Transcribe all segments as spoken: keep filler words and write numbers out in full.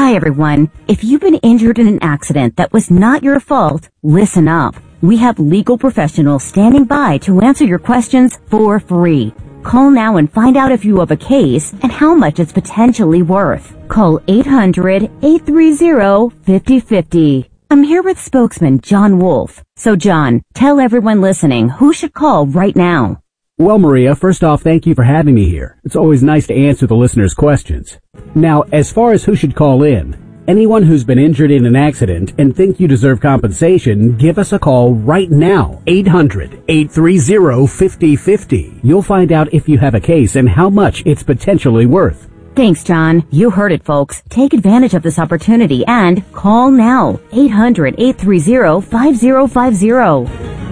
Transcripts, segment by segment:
Hi, everyone. If you've been injured in an accident that was not your fault, listen up. We have legal professionals standing by to answer your questions for free. Call now and find out if you have a case and how much it's potentially worth. Call eight hundred, eight three zero, five zero five zero. I'm here with spokesman John Wolf. So, John, tell everyone listening who should call right now. Well, Maria, first off, thank you for having me here. It's always nice to answer the listeners' questions. Now, as far as who should call in, anyone who's been injured in an accident and think you deserve compensation, give us a call right now. eight hundred, eight three zero, five zero five zero. You'll find out if you have a case and how much it's potentially worth. Thanks, John. You heard it, folks. Take advantage of this opportunity and call now. eight hundred, eight three zero, five zero five zero.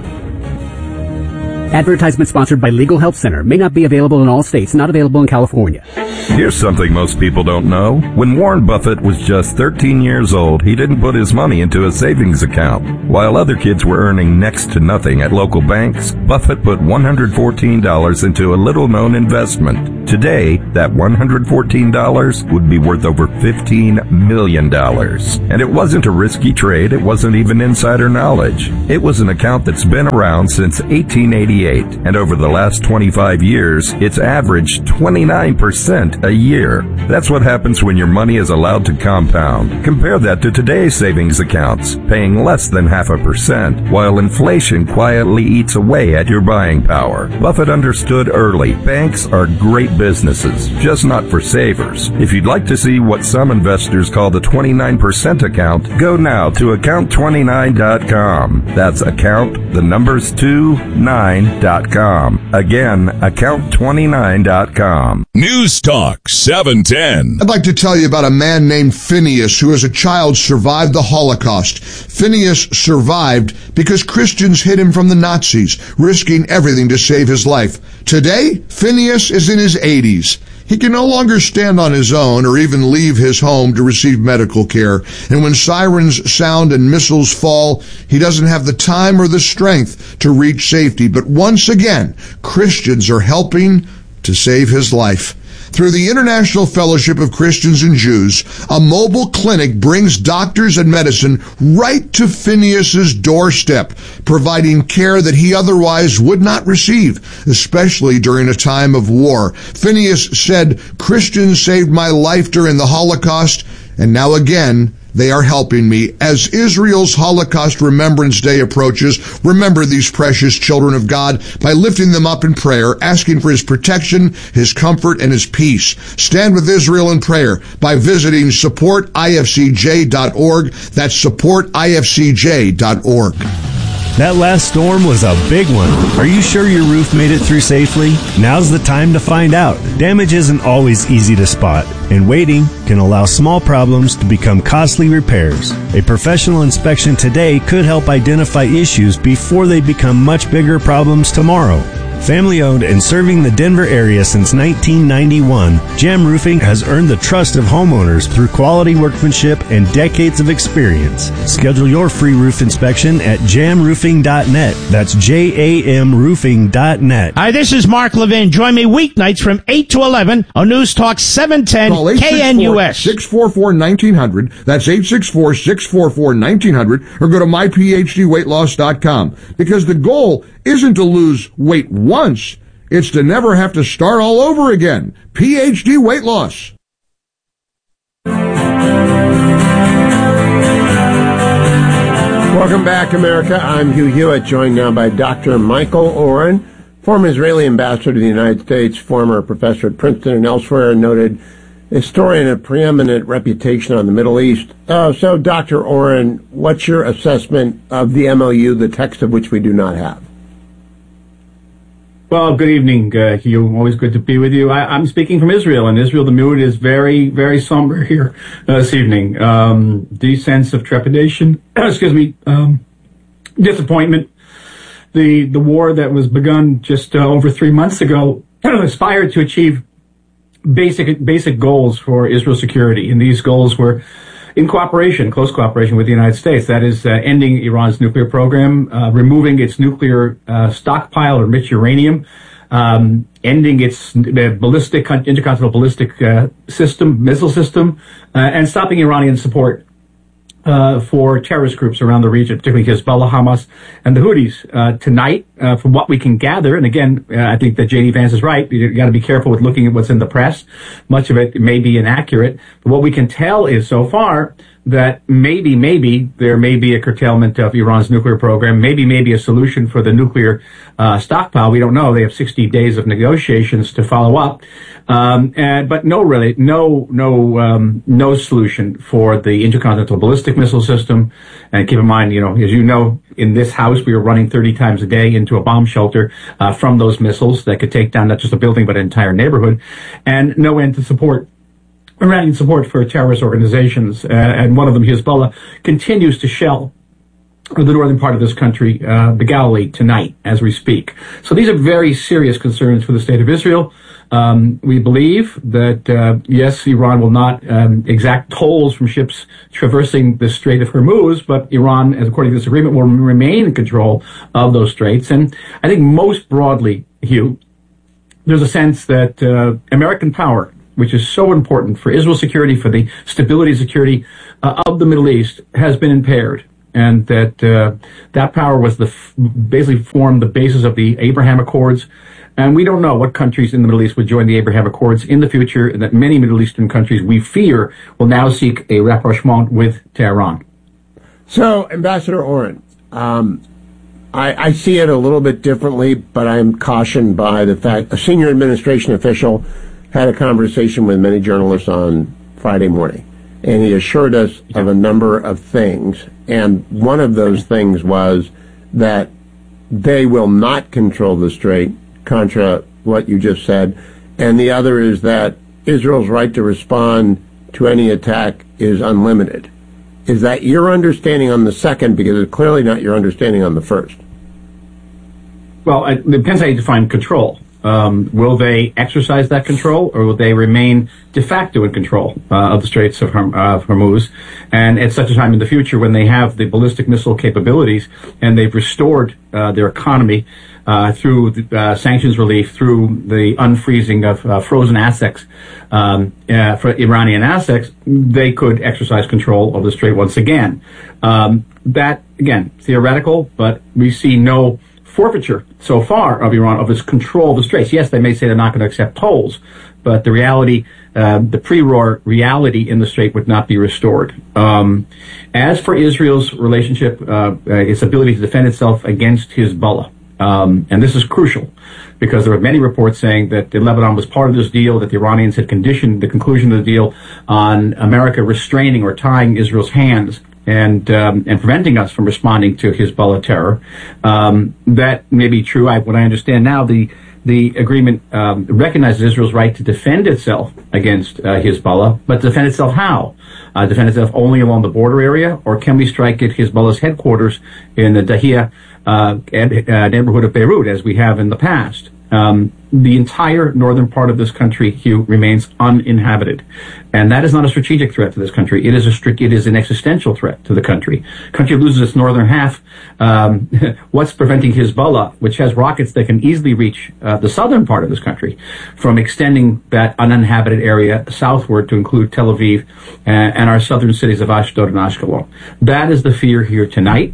Advertisement sponsored by Legal Help Center. May not be available in all states. Not available in California. Here's something most people don't know. When Warren Buffett was just thirteen years old, he didn't put his money into a savings account. While other kids were earning next to nothing at local banks, Buffett put one hundred fourteen dollars into a little-known investment. Today, that one hundred fourteen dollars would be worth over fifteen million dollars. And it wasn't a risky trade. It wasn't even insider knowledge. It was an account that's been around since eighteen eighty-eight. And over the last twenty-five years, it's averaged twenty-nine percent a year. That's what happens when your money is allowed to compound. Compare that to today's savings accounts, paying less than half a percent, while inflation quietly eats away at your buying power. Buffett understood early, banks are great businesses, just not for savers. If you'd like to see what some investors call the twenty-nine percent account, go now to account twenty-nine dot com. That's account, the numbers two, nine dot com. Again, account twenty-nine dot com. News Talk seven ten. I'd like to tell you about a man named Phineas who as a child survived the Holocaust. Phineas survived because Christians hid him from the Nazis, risking everything to save his life. Today, Phineas is in his eighties. He can no longer stand on his own or even leave his home to receive medical care. And when sirens sound and missiles fall, he doesn't have the time or the strength to reach safety. But once again, Christians are helping to save his life. Through the International Fellowship of Christians and Jews, a mobile clinic brings doctors and medicine right to Phineas's doorstep, providing care that he otherwise would not receive, especially during a time of war. Phineas said, "Christians saved my life during the Holocaust, and now again, they are helping me." As Israel's Holocaust Remembrance Day approaches, remember these precious children of God by lifting them up in prayer, asking for His protection, His comfort, and His peace. Stand with Israel in prayer by visiting support I F C J dot org. That's support I F C J dot org. That last storm was a big one. Are you sure your roof made it through safely? Now's the time to find out. Damage isn't always easy to spot, and waiting can allow small problems to become costly repairs. A professional inspection today could help identify issues before they become much bigger problems tomorrow. Family owned and serving the Denver area since nineteen ninety-one, Jam Roofing has earned the trust of homeowners through quality workmanship and decades of experience. Schedule your free roof inspection at jam roofing dot net. That's J A M roofing dot net. Hi, this is Mark Levin. Join me weeknights from eight to eleven on News Talk seven ten K N U S. six four four, nineteen hundred. That's eight six four, six four four, nineteen hundred. Or go to my P H D weight loss dot com. Because the goal isn't to lose weight once, it's to never have to start all over again. P H D Weight Loss. Welcome back, America. I'm Hugh Hewitt, joined now by Doctor Michael Oren, former Israeli ambassador to the United States, former professor at Princeton and elsewhere, noted historian of preeminent reputation on the Middle East. Uh, so, Doctor Oren, what's your assessment of the M O U, the text of which we do not have? Well, good evening, uh, Hugh. Always good to be with you. I, I'm speaking from Israel. In Israel, the mood is very, very somber here uh, this evening. Um, deep sense of trepidation, excuse me, um, disappointment. The the war that was begun just uh, over three months ago aspired to achieve basic basic goals for Israel's security, and these goals were in cooperation, close cooperation with the United States. That is, uh, ending Iran's nuclear program, uh, removing its nuclear uh, stockpile of enriched uranium, um, ending its ballistic, intercontinental ballistic uh, system, missile system, uh, and stopping Iranian support Uh, for terrorist groups around the region, particularly Hezbollah, Hamas, and the Houthis. Uh, tonight, uh, from what we can gather, and again, uh, I think that J D Vance is right. You got to be careful with looking at what's in the press. Much of it may be inaccurate, but what we can tell is so far that maybe, maybe there may be a curtailment of Iran's nuclear program. Maybe, maybe a solution for the nuclear uh, stockpile. We don't know. They have sixty days of negotiations to follow up. Um, and, but no, really, no, no, um, no solution for the intercontinental ballistic missile system. And keep in mind, you know, as you know, in this house, we were running thirty times a day into a bomb shelter uh, from those missiles that could take down not just a building, but an entire neighborhood, and no end to support. Iranian support for terrorist organizations, uh, and one of them, Hezbollah, continues to shell the northern part of this country, uh, the Galilee, tonight as we speak. So these are very serious concerns for the state of Israel. Um, we believe that, uh, yes, Iran will not um, exact tolls from ships traversing the Strait of Hormuz, but Iran, as according to this agreement, will remain in control of those straits. And I think most broadly, Hugh, there's a sense that uh, American power, which is so important for Israel's security, for the stability and security uh, of the Middle East, has been impaired. And that uh, that power was the f- basically formed the basis of the Abraham Accords. And we don't know what countries in the Middle East would join the Abraham Accords in the future, and that many Middle Eastern countries, we fear, will now seek a rapprochement with Tehran. So, Ambassador Oren, um, I, I see it a little bit differently, but I'm cautioned by the fact a senior administration official had a conversation with many journalists on Friday morning, and he assured us of a number of things, and one of those things was that they will not control the strait, contra what you just said, and the other is that Israel's right to respond to any attack is unlimited. Is that your understanding on the second, because it's clearly not your understanding on the first? Well, it depends how you define control. Um, will they exercise that control, or will they remain de facto in control uh, of the Straits of, Horm- uh, of Hormuz? And at such a time in the future when they have the ballistic missile capabilities and they've restored uh, their economy uh, through the, uh, sanctions relief, through the unfreezing of uh, frozen assets um, uh, for Iranian assets, they could exercise control of the Strait once again. Um, that, again, theoretical, but we see no forfeiture so far of Iran of its control of the straits. Yes, they may say they're not going to accept tolls, but the reality, uh, the pre-war reality in the strait would not be restored. Um, as for Israel's relationship, uh, uh, its ability to defend itself against Hezbollah, um, and this is crucial because there were many reports saying that Lebanon was part of this deal, that the Iranians had conditioned the conclusion of the deal on America restraining or tying Israel's hands and um, and preventing us from responding to Hezbollah terror. Um, that may be true. I, what I understand now, the the agreement um, recognizes Israel's right to defend itself against uh, Hezbollah, but defend itself how? Uh, defend itself only along the border area, or can we strike at Hezbollah's headquarters in the Dahia uh, uh, neighborhood of Beirut, as we have in the past? Um, the entire northern part of this country, Hugh, remains uninhabited, and that is not a strategic threat to this country. It is a strict, it is an existential threat to the country. Country loses its northern half. Um, what's preventing Hezbollah, which has rockets that can easily reach uh, the southern part of this country, from extending that uninhabited area southward to include Tel Aviv and, and our southern cities of Ashdod and Ashkelon? That is the fear here tonight.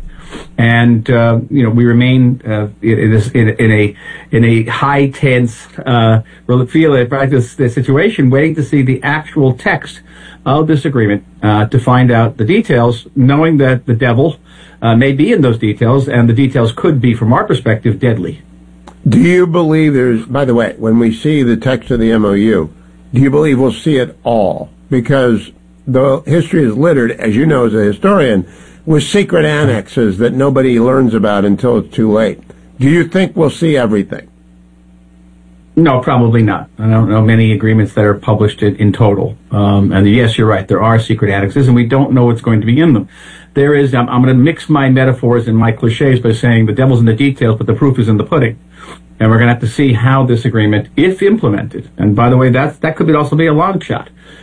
And uh, you know, we remain uh, in, this, in, in a in a high tense uh, feel practice situation, waiting to see the actual text of this agreement uh, to find out the details, knowing that the devil uh, may be in those details, and the details could be, from our perspective, deadly. Do you believe there's? By the way, when we see the text of the M O U, do you believe we'll see it all? Because the history is littered, as you know, as a historian, with secret annexes that nobody learns about until it's too late. Do you think we'll see everything? No, probably not. I don't know many agreements that are published in, in total. Um, and yes, you're right. There are secret annexes, and we don't know what's going to be in them. There is, I'm, I'm going to mix my metaphors and my cliches by saying the devil's in the details, but the proof is in the pudding. And we're going to have to see how this agreement, if implemented, and by the way, that's, that could be also be a long shot,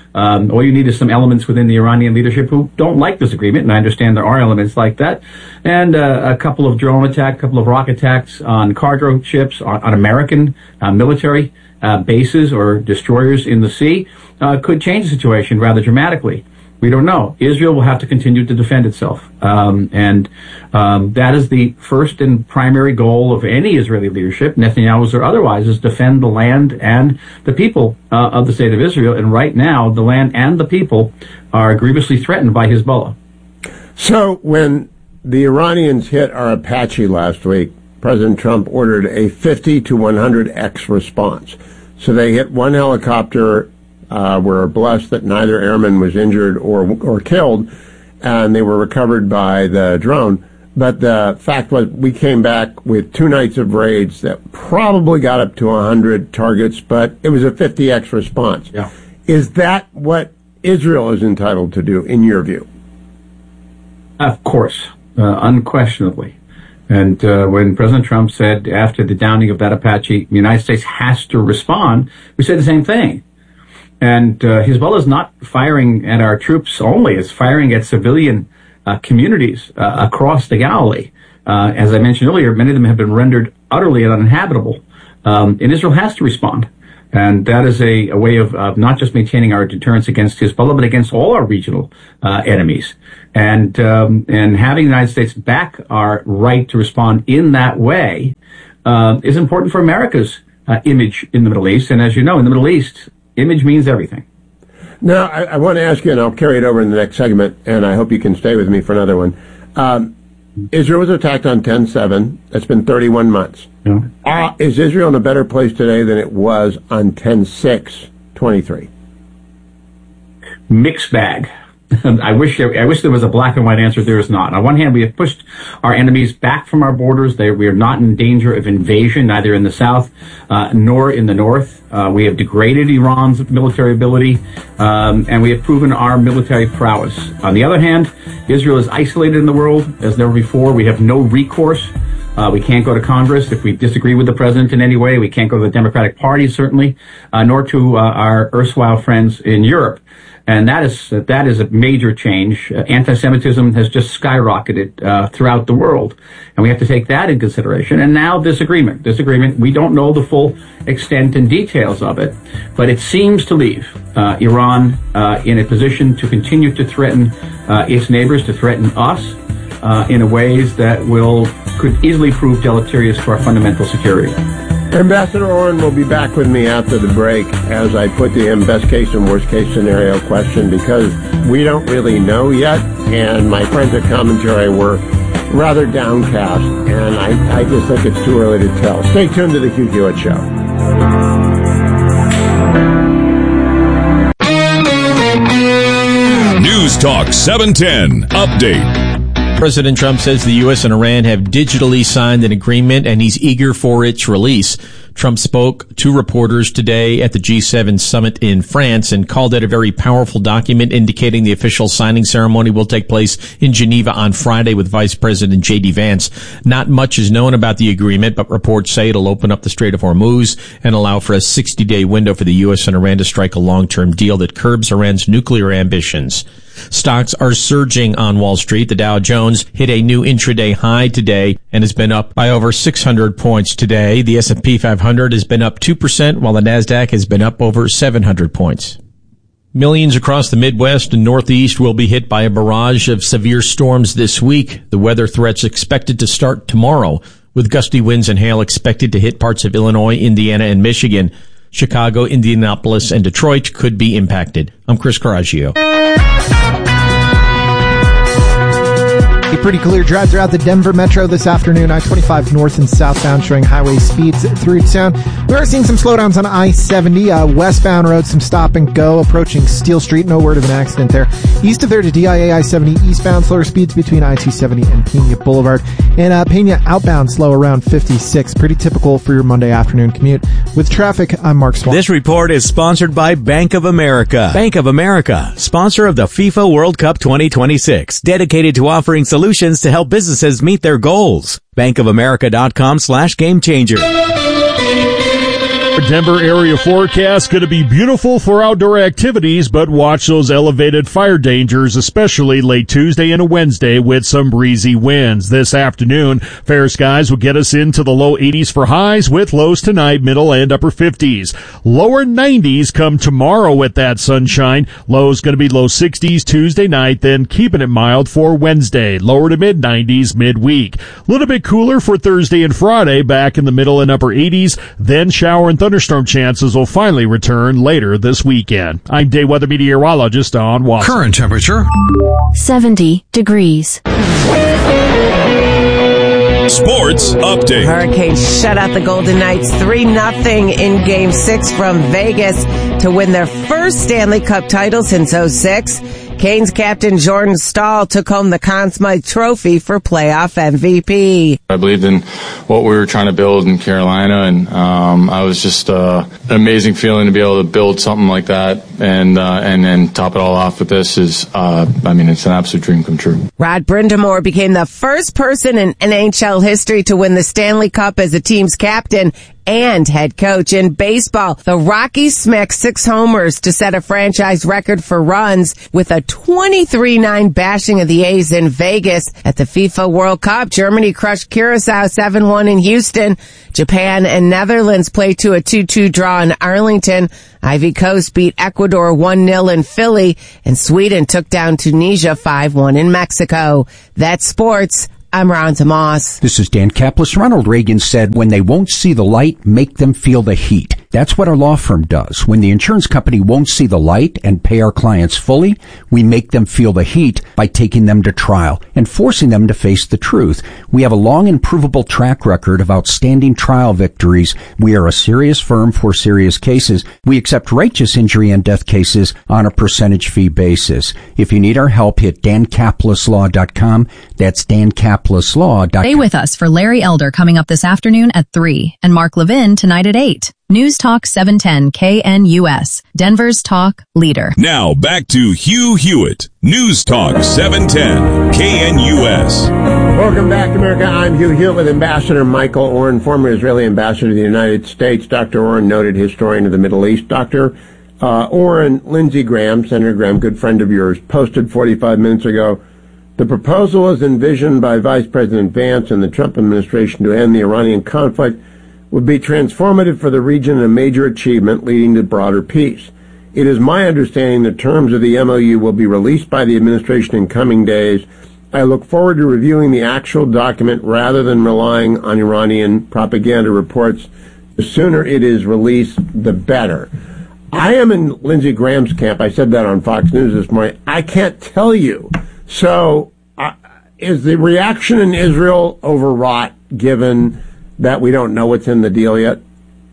Um, all you need is some elements within the Iranian leadership who don't like this agreement, and I understand there are elements like that, and uh, a couple of drone attacks, a couple of rocket attacks on cargo ships, on, on American uh, military uh, bases or destroyers in the sea uh, could change the situation rather dramatically. We don't know. Israel will have to continue to defend itself. Um, and um, that is the first and primary goal of any Israeli leadership, Netanyahu's or otherwise, is defend the land and the people uh, of the state of Israel. And right now, the land and the people are grievously threatened by Hezbollah. So when the Iranians hit our Apache last week, President Trump ordered a fifty to one hundred x response. So they hit one helicopter. Uh, we're blessed that neither airman was injured or or killed, and they were recovered by the drone. But the fact was, we came back with two nights of raids that probably got up to one hundred targets, but it was a fifty x response. Yeah. Is that what Israel is entitled to do, in your view? Of course, uh, unquestionably. And uh, when President Trump said after the downing of that Apache, the United States has to respond, we said the same thing. And uh, Hezbollah is not firing at our troops only; it's firing at civilian uh, communities uh, across the Galilee. Uh, as I mentioned earlier, many of them have been rendered utterly uninhabitable. Um, and Israel has to respond. And that is a, a way of uh, not just maintaining our deterrence against Hezbollah, but against all our regional uh, enemies. And um, and having the United States back our right to respond in that way uh, is important for America's uh, image in the Middle East. And as you know, in the Middle East, image means everything. Now, I, I want to ask you, and I'll carry it over in the next segment, and I hope you can stay with me for another one. Um, Israel was attacked on ten seven. That's been thirty-one months. Yeah. Uh, is Israel in a better place today than it was on ten six twenty-three? Mixed bag. I wish I wish there was a black and white answer. There is not. On one hand, we have pushed our enemies back from our borders. They, we are not in danger of invasion, neither in the south uh, nor in the north. Uh, we have degraded Iran's military ability, um, and we have proven our military prowess. On the other hand, Israel is isolated in the world as never before. We have no recourse. Uh, we can't go to Congress if we disagree with the president in any way. We can't go to the Democratic Party, certainly, uh, nor to uh, our erstwhile friends in Europe. And that is that is a major change. Uh, anti-Semitism has just skyrocketed uh, throughout the world, and we have to take that in consideration. And now this agreement, this agreement, we don't know the full extent and details of it, but it seems to leave uh, Iran uh, in a position to continue to threaten uh, its neighbors, to threaten us uh, in a ways that will could easily prove deleterious to our fundamental security. Ambassador Oren will be back with me after the break as I put to him best case and worst case scenario question, because we don't really know yet, and my friends at Commentary were rather downcast, and I, I just think it's too early to tell. Stay tuned to the Hugh Hewitt Show. News Talk seven ten Update. President Trump says the U S and Iran have digitally signed an agreement and he's eager for its release. Trump spoke to reporters today at the G seven summit in France and called it a very powerful document, indicating the official signing ceremony will take place in Geneva on Friday with Vice President J D Vance. Not much is known about the agreement, but reports say it'll open up the Strait of Hormuz and allow for a sixty-day window for the U S and Iran to strike a long-term deal that curbs Iran's nuclear ambitions. Stocks are surging on Wall Street. The Dow Jones hit a new intraday high today and has been up by over six hundred points today. The S and P five hundred has been up two percent, while the Nasdaq has been up over seven hundred points. Millions across the Midwest and Northeast will be hit by a barrage of severe storms this week. The weather threat's expected to start tomorrow, with gusty winds and hail expected to hit parts of Illinois, Indiana, and Michigan. Chicago, Indianapolis, and Detroit could be impacted. I'm Chris Coraggio. A pretty clear drive throughout the Denver Metro this afternoon. I twenty-five north and southbound showing highway speeds through town. We are seeing some slowdowns on I seventy. Uh, westbound road, some stop and go approaching Steel Street. No word of an accident there. East of there to D I A I seventy eastbound. Slower speeds between I two seventy and Pena Boulevard. And uh, Pena outbound slow around fifty-six. Pretty typical for your Monday afternoon commute. With traffic, I'm Mark Swan. This report is sponsored by Bank of America. Bank of America, sponsor of the FIFA World Cup twenty twenty-six, dedicated to offering solutions to help businesses meet their goals. bankofamerica.com slash game changer. Denver area forecast going to be beautiful for outdoor activities, but watch those elevated fire dangers, especially late Tuesday and Wednesday with some breezy winds. This afternoon, fair skies will get us into the low eighties for highs with lows tonight, middle and upper fifties. Lower nineties come tomorrow with that sunshine. Lows going to be low sixties Tuesday night, then keeping it mild for Wednesday. Lower to mid nineties midweek. A little bit cooler for Thursday and Friday, back in the middle and upper eighties, then shower and thunderstorm chances will finally return later this weekend. I'm day weather meteorologist Don Watson. Current temperature seventy degrees. Sports update. Hurricanes shut out the Golden Knights three nothing in Game six from Vegas to win their first Stanley Cup title since oh six. Canes captain Jordan Staal took home the Conn Smythe Trophy for playoff M V P. I believed in what we were trying to build in Carolina, and um, I was just uh, an amazing feeling to be able to build something like that, and uh, and then top it all off with this is, uh, I mean, it's an absolute dream come true. Rod Brind'Amour became the first person in N H L history to win the Stanley Cup as a team's captain and head coach. In baseball, the Rockies smacked six homers to set a franchise record for runs with a twenty-three nine bashing of the A's in Vegas. At the FIFA World Cup, Germany crushed Curacao seven one in Houston. Japan and Netherlands played to a two two draw in Arlington. Ivory Coast beat Ecuador one nil in Philly, and Sweden took down Tunisia five one in Mexico. That's sports. I'm Ron Tomas. This is Dan Kaplis. Ronald Reagan said, when they won't see the light, make them feel the heat. That's what our law firm does. When the insurance company won't see the light and pay our clients fully, we make them feel the heat by taking them to trial and forcing them to face the truth. We have a long and provable track record of outstanding trial victories. We are a serious firm for serious cases. We accept righteous injury and death cases on a percentage fee basis. If you need our help, hit dan kaplis law dot com. That's dan kaplis law dot com. Stay with us for Larry Elder coming up this afternoon at three and Mark Levin tonight at eight. News Talk seven ten K N U S, Denver's talk leader. Now back to Hugh Hewitt. News Talk seven ten K N U S. Welcome back to America. I'm Hugh Hewitt with Ambassador Michael Oren, former Israeli ambassador to the United States. Doctor Oren, noted historian of the Middle East. Doctor Uh, Oren, Lindsey Graham, Senator Graham, good friend of yours, posted forty-five minutes ago, the proposal as envisioned by Vice President Vance and the Trump administration to end the Iranian conflict would be transformative for the region and a major achievement leading to broader peace. It is my understanding the terms of the M O U will be released by the administration in coming days. I look forward to reviewing the actual document rather than relying on Iranian propaganda reports. The sooner it is released, the better. I am in Lindsey Graham's camp. I said that on Fox News this morning. I can't tell you. So uh, is the reaction in Israel overwrought given that we don't know what's in the deal yet?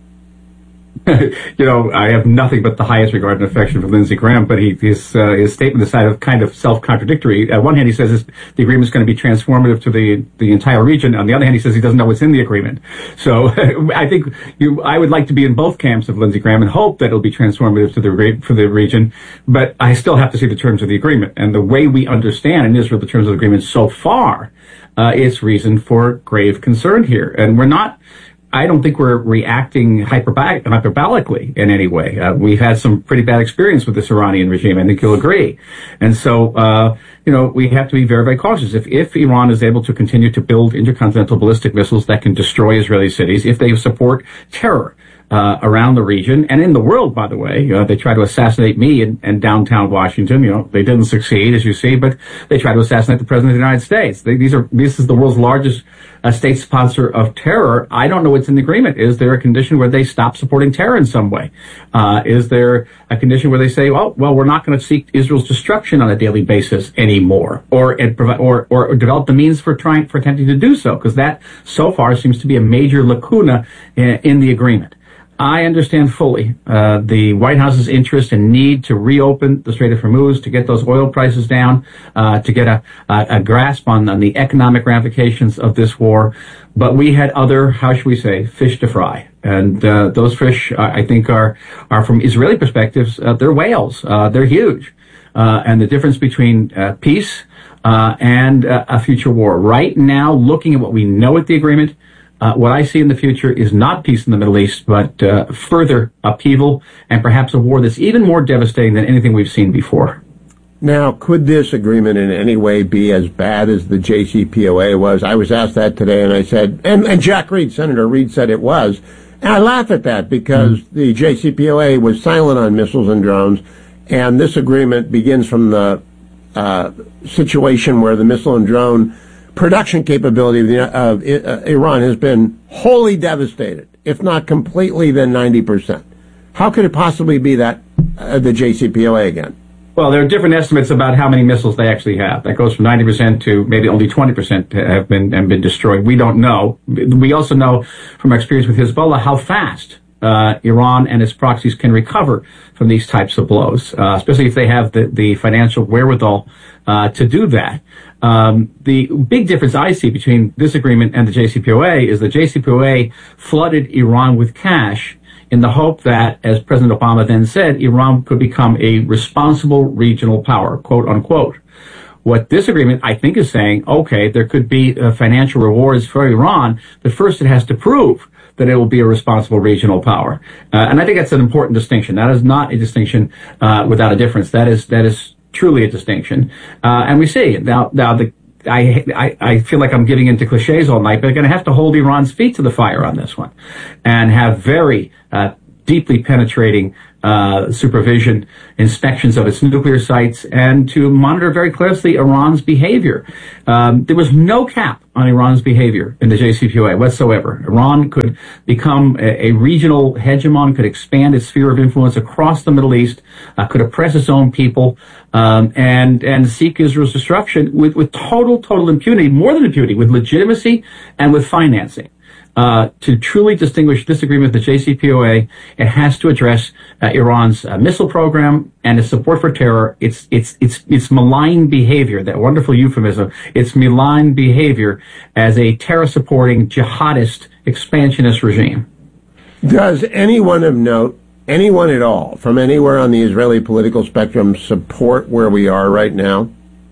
You know, I have nothing but the highest regard and affection for Lindsey Graham, but he, his, uh, his statement is kind of, kind of self-contradictory. On one hand, he says this, the agreement is going to be transformative to the, the entire region. On the other hand, he says he doesn't know what's in the agreement. So I think you, I would like to be in both camps of Lindsey Graham and hope that it'll be transformative to the, for the region. But I still have to see the terms of the agreement. And the way we understand in Israel the terms of the agreement so far, uh, is reason for grave concern here. And we're not, I don't think we're reacting hyperbolic, hyperbolically in any way. Uh, we've had some pretty bad experience with this Iranian regime. I think you'll agree. And so, uh, you know, we have to be very, very cautious. If, if Iran is able to continue to build intercontinental ballistic missiles that can destroy Israeli cities, if they support terror, Uh, around the region and in the world, by the way. Uh, they tried to assassinate me in, in downtown Washington. You know, they didn't succeed, as you see, but they tried to assassinate the President of the United States. They, these are, this is the world's largest uh, state sponsor of terror. I don't know what's in the agreement. Is there a condition where they stop supporting terror in some way? Uh, is there a condition where they say, oh, well, we're not going to seek Israel's destruction on a daily basis anymore, or, or, or develop the means for trying, for attempting to do so? Because that, so far, seems to be a major lacuna in, in the agreement. I understand fully uh, the White House's interest and need to reopen the Strait of Hormuz, to get those oil prices down, uh, to get a, a, a grasp on, on the economic ramifications of this war. But we had other, how should we say, fish to fry. And uh, those fish, uh, I think, are, are from Israeli perspectives, uh, they're whales. Uh, they're huge. Uh, and the difference between uh, peace uh, and uh, a future war. Right now, looking at what we know at the agreement, Uh, what I see in the future is not peace in the Middle East, but uh, further upheaval and perhaps a war that's even more devastating than anything we've seen before. Now, could this agreement in any way be as bad as the J C P O A was? I was asked that today, and I said, and, and Jack Reed, Senator Reed, said it was. And I laugh at that because mm-hmm. the J C P O A was silent on missiles and drones, and this agreement begins from the uh, situation where the missile and drone production capability of, the, of uh, Iran has been wholly devastated, if not completely, then ninety percent. How could it possibly be that uh, the J C P O A again? Well, there are different estimates about how many missiles they actually have. That goes from ninety percent to maybe only twenty percent have been have been destroyed. We don't know. We also know from our experience with Hezbollah how fast uh, Iran and its proxies can recover from these types of blows, uh, especially if they have the, the financial wherewithal uh, to do that. Um, the big difference I see between this agreement and the J C P O A is the J C P O A flooded Iran with cash in the hope that, as President Obama then said, Iran could become a responsible regional power, quote unquote. What this agreement, I think, is saying, okay, there could be uh, financial rewards for Iran, but first it has to prove that it will be a responsible regional power. Uh, and I think that's an important distinction. That is not a distinction uh, without a difference. That is that is truly a distinction. Uh, and we see now, now the I, I, I feel like I'm giving into cliches all night, but I'm going to have to hold Iran's feet to the fire on this one and have very uh, deeply penetrating uh, supervision, inspections of its nuclear sites, and to monitor very closely Iran's behavior. Um, there was no cap on Iran's behavior in the J C P O A whatsoever. Iran could become a, a regional hegemon, could expand its sphere of influence across the Middle East, uh, could oppress its own people, um, and and seek Israel's destruction with, with total, total impunity, more than impunity, with legitimacy and with financing. Uh, to truly distinguish this agreement with the J C P O A, it has to address uh, Iran's uh, missile program and its support for terror, its its its its malign behavior, that wonderful euphemism, its malign behavior as a terror-supporting jihadist expansionist regime. Does anyone of note, anyone at all, from anywhere on the Israeli political spectrum, support where we are right now?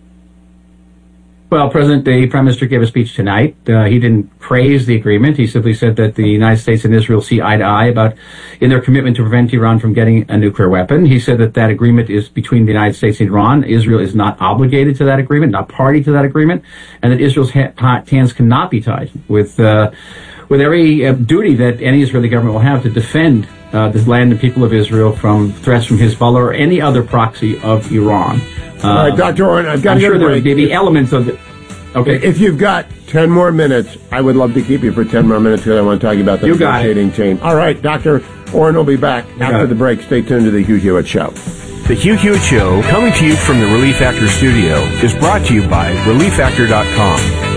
Well, President, the Prime Minister gave a speech tonight. Uh, he didn't praise the agreement. He simply said that the United States and Israel see eye to eye about in their commitment to prevent Iran from getting a nuclear weapon. He said that that agreement is between the United States and Iran. Israel is not obligated to that agreement, not party to that agreement, and that Israel's ha- hands cannot be tied with uh, with every uh, duty that any Israeli government will have to defend uh, the land and people of Israel from threats from Hezbollah or any other proxy of Iran. Uh, All right, Doctor Oren, I've got I'm to sure get a there break. may be elements of it. Okay. If you've got ten more minutes, I would love to keep you for ten more minutes because I want to talk about the You got negotiating team. All right, Doctor Oren will be back You after the break. Stay tuned to the Hugh Hewitt Show. The Hugh Hewitt Show, coming to you from the Relief Factor studio, is brought to you by relief factor dot com.